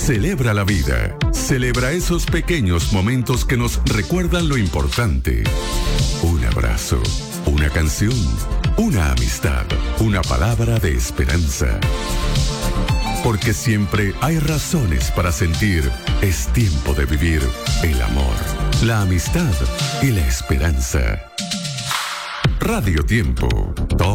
Celebra la vida. Celebra esos pequeños momentos que nos recuerdan lo importante. Un abrazo, una canción, una amistad, una palabra de esperanza. Porque siempre hay razones para sentir. Es tiempo de vivir el amor, la amistad y la esperanza. Radio Tiempo.